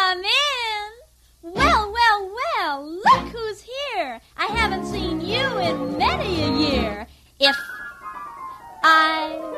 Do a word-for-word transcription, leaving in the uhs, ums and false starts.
Come in. Well, well, well, look who's here. I haven't seen